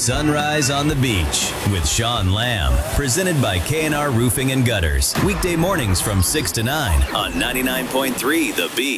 Sunrise on the Beach with Sean Lamb. Presented by K&R Roofing and Gutters. Weekday mornings from 6 to 9 on 99.3 The Beach.